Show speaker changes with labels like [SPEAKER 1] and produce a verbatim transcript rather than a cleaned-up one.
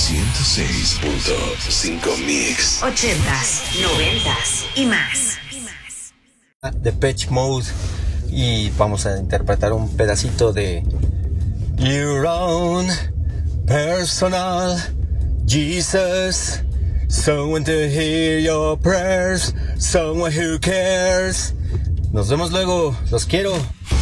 [SPEAKER 1] ciento seis punto cinco Mix.
[SPEAKER 2] Ochentas, noventas y más.
[SPEAKER 3] Depeche Mode, y vamos a interpretar un pedacito de Your Own Personal Jesus, someone to hear your prayers, someone who cares. Nos vemos luego, los quiero.